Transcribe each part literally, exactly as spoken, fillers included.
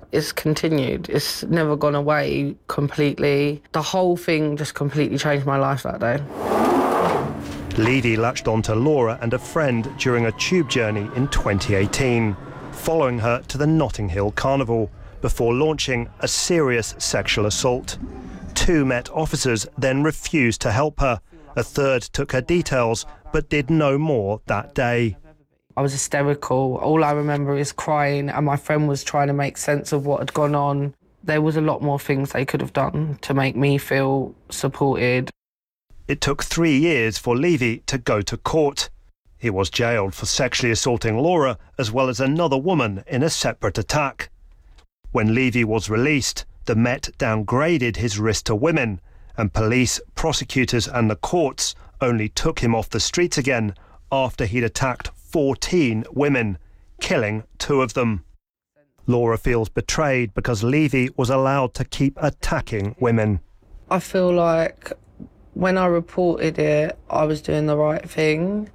it's continued. It's never gone away completely. The whole thing just completely changed my life that day. Levy latched onto Laura and a friend during a tube journey in twenty eighteen, following her to the Notting Hill Carnival before launching a serious sexual assault. Two Met officers then refused to help her. A third took her details but did no more that day. I was hysterical. All I remember is crying, and my friend was trying to make sense of what had gone on. There was a lot more things they could have done to make me feel supported. It took three years for Levy to go to court. He was jailed for sexually assaulting Laura as well as another woman in a separate attack. When Levy was released, the Met downgraded his risk to women, and police, prosecutors and the courts only took him off the streets again after he'd attacked fourteen women, killing two of them. Laura feels betrayed because Levy was allowed to keep attacking women. I feel like when I reported it, I was doing the right thing.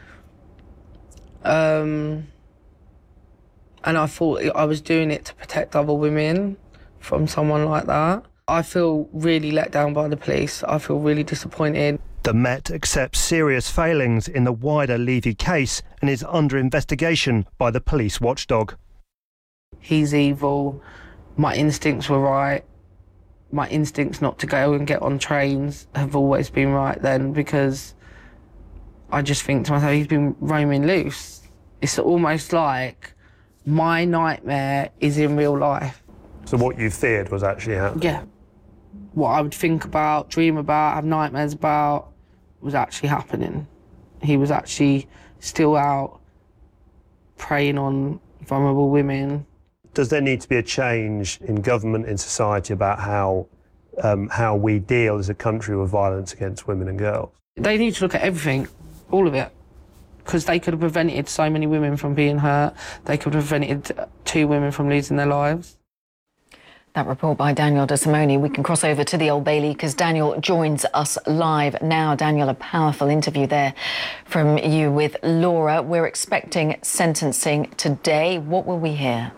Um, and I thought I was doing it to protect other women from someone like that. I feel really let down by the police. I feel really disappointed. The Met accepts serious failings in the wider Levy case and is under investigation by the police watchdog. He's evil. My instincts were right. My instincts not to go and get on trains have always been right then, because I just think to myself, he's been roaming loose. It's almost like my nightmare is in real life. So what you feared was actually happening? Yeah. What I would think about, dream about, have nightmares about, was actually happening. He was actually still out preying on vulnerable women. Does there need to be a change in government, in society, about how um, how we deal as a country with violence against women and girls? They need to look at everything, all of it, because they could have prevented so many women from being hurt. They could have prevented two women from losing their lives. That report by Daniel De Simone. We can cross over to the Old Bailey because Daniel joins us live now. Daniel, a powerful interview there from you with Laura. We're expecting sentencing today. What will we hear?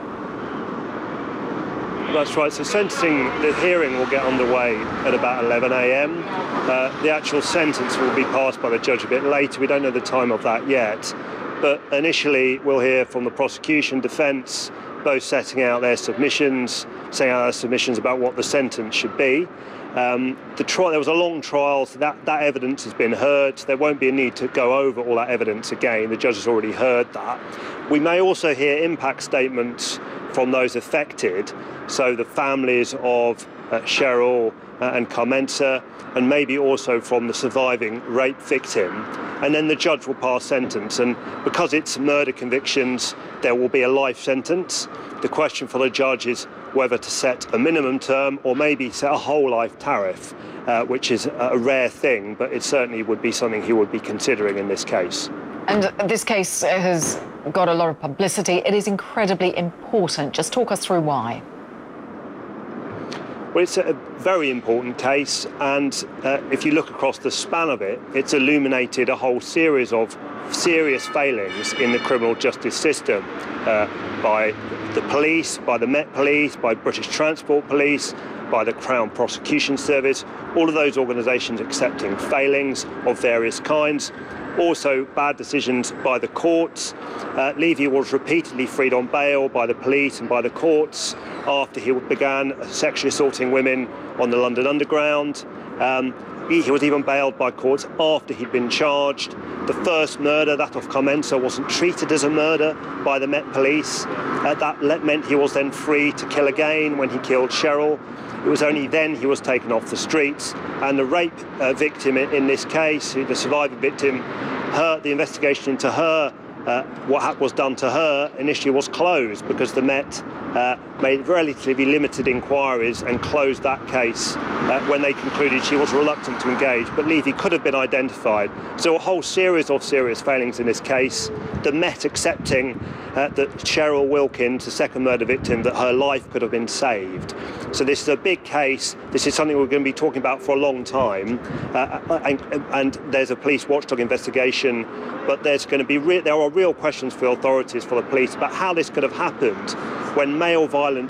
That's right. So sentencing, the hearing will get underway at about eleven a m Uh, the actual sentence will be passed by the judge a bit later. We don't know the time of that yet. But initially, we'll hear from the prosecution, defence, both setting out their submissions, saying out their submissions about what the sentence should be. Um, the trial, there was a long trial, so that, that evidence has been heard. There won't be a need to go over all that evidence again. The judge has already heard that. We may also hear impact statements from those affected, so the families of uh, Cheryl uh, and Carmenza, and maybe also from the surviving rape victim. And then the judge will pass sentence, and because it's murder convictions, there will be a life sentence. The question for the judge is whether to set a minimum term or maybe set a whole life tariff, uh, which is a rare thing, but it certainly would be something he would be considering in this case. And this case has got a lot of publicity. It is incredibly important. Just talk us through why. Well, it's a very important case, and uh, if you look across the span of it, it's illuminated a whole series of serious failings in the criminal justice system uh, by the police, by the Met Police, by British Transport Police, by the Crown Prosecution Service, all of those organisations accepting failings of various kinds. Also bad decisions by the courts. Uh, Levy was repeatedly freed on bail by the police and by the courts after he began sexually assaulting women on the London Underground. Um, he, he was even bailed by courts after he'd been charged. The first murder, that of Carmenza, wasn't treated as a murder by the Met Police. Uh, that meant he was then free to kill again when he killed Cheryl. It was only then he was taken off the streets, and the rape uh, victim in, in this case, the surviving victim, her, the investigation into her, uh, what was done to her initially was closed because the Met uh, made relatively limited inquiries and closed that case uh, when they concluded she was reluctant to engage. But Levy could have been identified. So a whole series of serious failings in this case. The Met accepting uh, that Cheryl Wilkins, the second murder victim, that her life could have been saved. So this is a big case. This is something we're going to be talking about for a long time. Uh, and, and there's a police watchdog investigation, but there's going to be re there are real questions for authorities, for the police, about how this could have happened when male violence